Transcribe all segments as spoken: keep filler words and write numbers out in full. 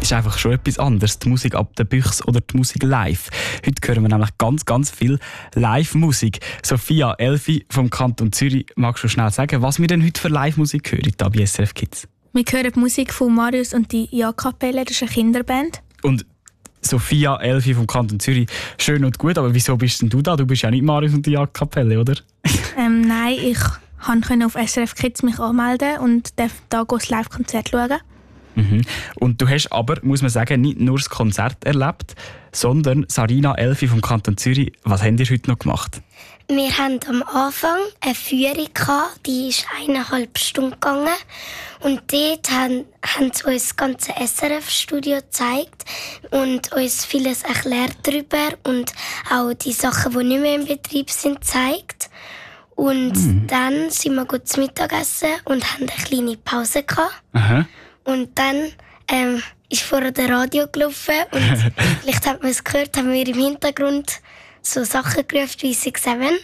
ist einfach schon etwas anderes. Die Musik ab der Büchse oder die Musik live. Heute hören wir nämlich ganz, ganz viel Live-Musik. Sophia, Elfi vom Kanton Zürich, magst du schnell sagen, was wir denn heute für Live-Musik hören hier bei S R F Kids? Wir hören die Musik von Marius und die Ja-Kapelle, das ist eine Kinderband. Und Sophia, Elfi vom Kanton Zürich, schön und gut, aber wieso bist denn du da? Du bist ja nicht Marius und die Ja-Kapelle, oder? ähm, nein, ich konnte auf S R F Kids mich anmelden und darf da das Live-Konzert schauen. Mhm. Und du hast aber, muss man sagen, nicht nur das Konzert erlebt, sondern Sarina, Elfi vom Kanton Zürich, was habt ihr heute noch gemacht? Wir hatten am Anfang eine Führung, die ist eineinhalb Stunden gegangen. Und dort haben, haben sie uns das ganze S R F-Studio gezeigt und uns vieles erklärt darüber und auch die Sachen, die nicht mehr im Betrieb sind, gezeigt. Und mhm. dann sind wir gut zum Mittagessen und haben eine kleine Pause gehabt. Aha. Und dann ähm, ist vorher der Radio gelaufen und vielleicht hat man es gehört, haben wir im Hintergrund so Sachen gerufen wie Six Seven.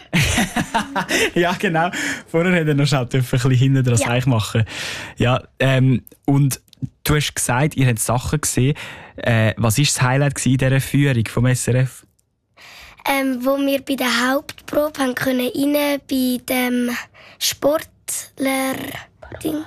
Ja, genau. Vorher hätte er noch schnell ein bisschen hinten dran ja. machen. Ja, ähm, und du hast gesagt, ihr habt Sachen gesehen. Äh, was war das Highlight in dieser Führung vom S R F? Ähm, wo wir bei der Hauptprobe haben können rein bei dem Sportler-Ding.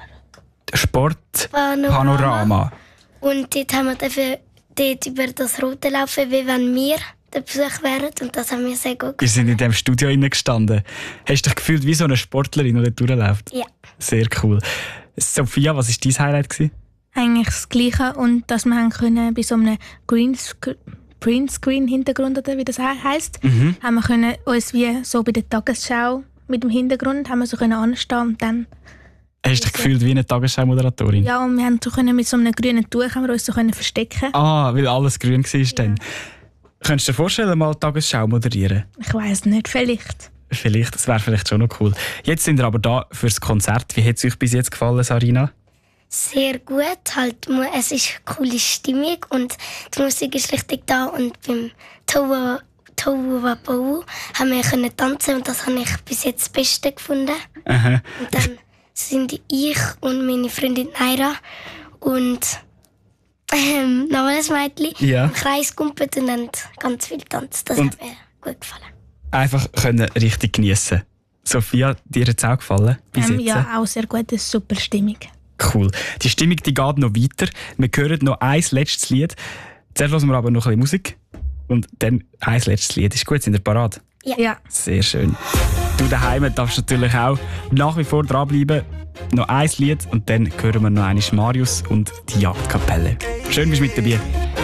Sportpanorama. Panorama. Und dort haben wir dafür, dort über das Rote laufen, wie wenn wir der Besuch wären. Und das haben wir sehr gut gemacht. Wir sind in diesem Studio gestanden. Hast du dich gefühlt wie so eine Sportlerin, die dort durchläuft? Ja. Sehr cool. Sophia, was war dein Highlight gewesen? Eigentlich das Gleiche. Und dass wir haben können bei so einem Greenscreen Greenscreen-Hintergrund, oder wie das heisst, mhm. haben wir können uns wie so bei der Tagesschau mit dem Hintergrund haben wir so können anstehen und dann. Hast du dich gefühlt wie eine Tagesschau-Moderatorin? Ja, und wir haben so können mit so einem grünen Tuch haben wir uns so können verstecken. Ah, weil alles grün war ja. dann. Könntest du dir vorstellen, mal Tagesschau moderieren? Ich weiss nicht, vielleicht. Vielleicht, das wäre vielleicht schon noch cool. Jetzt sind wir aber da fürs Konzert. Wie hat es euch bis jetzt gefallen, Sarina? Sehr gut, halt, es ist eine coole Stimmung und die Musik ist richtig da und beim Tohu Wapau haben wir können tanzen und das habe ich bis jetzt das Beste gefunden. Aha. Und dann sind ich und meine Freundin Naira und ähm, noch ein Mädchen ja. im Kreis gumpelt und dann ganz viel tanzt. Das und hat mir gut gefallen. Einfach können richtig geniessen. Sophia, dir hat es auch gefallen? Bis ähm, jetzt? Ja, auch sehr gut, eine super Stimmung. Cool. Die Stimmung die geht noch weiter. Wir hören noch ein letztes Lied. Zuerst hören wir aber noch ein bisschen Musik. Und dann ein letztes Lied. Ist gut, sind ihr parat? Ja. ja. Sehr schön. Du daheim darfst natürlich auch nach wie vor dranbleiben. Noch ein Lied und dann hören wir noch einmal Marius und die Jagdkapelle. Schön, bist du mit dabei.